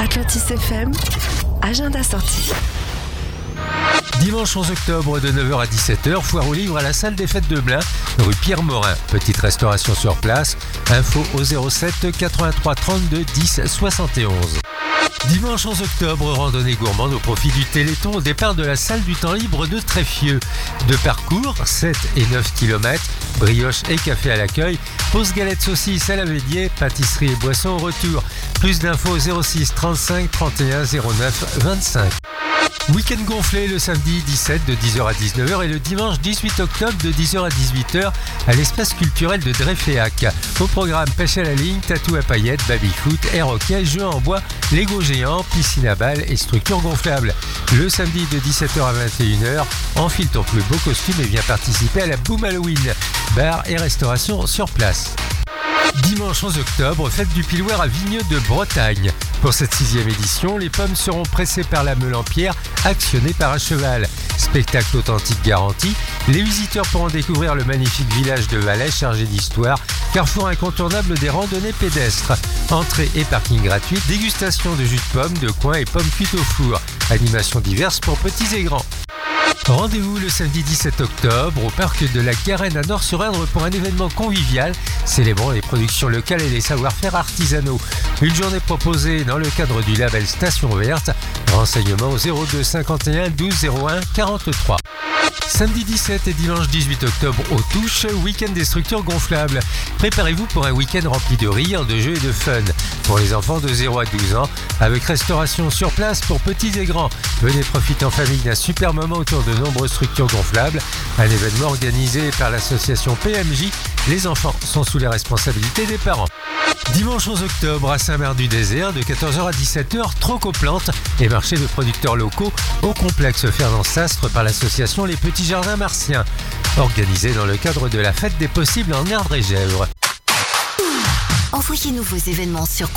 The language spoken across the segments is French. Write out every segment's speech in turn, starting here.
Atlantis FM, agenda sortie. Dimanche 11 octobre de 9h à 17h, foire aux livres à la salle des fêtes de Blain, rue Pierre-Morin. Petite restauration sur place. Info au 07 83 32 10 71. Dimanche 11 octobre, randonnée gourmande au profit du Téléthon au départ de la salle du temps libre de Tréfieux. De parcours, 7 et 9 km, brioche et café à l'accueil, pause galette saucisse à la Védier, pâtisserie et boissons au retour. Plus d'infos au 06 35 31 09 25. Week-end gonflé le samedi 17 de 10h à 19h et le dimanche 18 octobre de 10h à 18h à l'espace culturel de Dreyféac. Au programme pêche à la ligne, tatou à paillettes, baby-foot, air hockey, jeux en bois, Lego géant, piscine à balles et structures gonflables. Le samedi de 17h à 21h, enfile ton plus beau costume et viens participer à la Boom Halloween. Bar et restauration sur place. Dimanche 11 octobre, fête du piloir à Vigneux de Bretagne. Pour cette 6e édition, les pommes seront pressées par la meule en pierre, actionnée par un cheval. Spectacle authentique garanti, les visiteurs pourront découvrir le magnifique village de Valais chargé d'histoire, carrefour incontournable des randonnées pédestres. Entrée et parking gratuit, dégustation de jus de pommes, de coin et pommes cuites au four. Animations diverses pour petits et grands. Rendez-vous le samedi 17 octobre au parc de la Garenne à Nord-sur-Indre pour un événement convivial célébrant les productions locales et les savoir-faire artisanaux. Une journée proposée dans le cadre du label Station Verte. Renseignements au 02 51 12 01 43. Samedi 17 et dimanche 18 octobre aux Touches, week-end des structures gonflables. Préparez-vous pour un week-end rempli de rire, de jeux et de fun. Pour les enfants de 0 à 12 ans, avec restauration sur place pour petits et grands. Venez profiter en famille d'un super moment autour de nombreuses structures gonflables. Un événement organisé par l'association PMJ. Les enfants sont sous la responsabilité des parents. Dimanche 11 octobre à Saint-Merd-du-Désert, de 14h à 17h, troc aux plantes et marché de producteurs locaux au complexe Fernand-Sastre par l'association Les Petits Jardins Martiens, organisé dans le cadre de la fête des possibles en Erdre-et-Gèvres. Envoyez-nous vos événements sur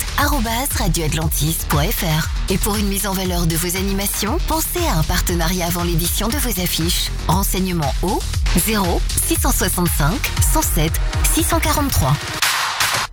contact@radioatlantis.fr. Et pour une mise en valeur de vos animations, pensez à un partenariat avant l'édition de vos affiches. Renseignements au 0 665 107 643.